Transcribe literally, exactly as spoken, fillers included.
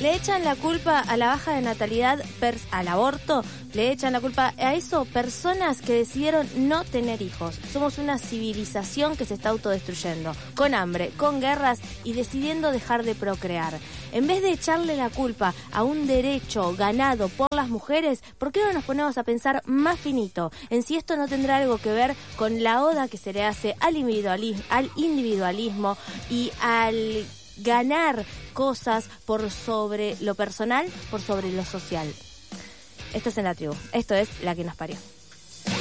le echan la culpa a la baja de natalidad, pers- al aborto, le echan la culpa a eso personas que decidieron no tener hijos. Somos una civilización que se está autodestruyendo, con hambre, con guerras y decidiendo dejar de procrear. En vez de echarle la culpa a un derecho ganado por las mujeres, ¿por qué no nos ponemos a pensar más finito en si esto no tendrá algo que ver con la oda que se le hace al individualismo, al individualismo y al ganar cosas por sobre lo personal, por sobre lo social? Esto es En la Tribu. Esto es La que nos parió.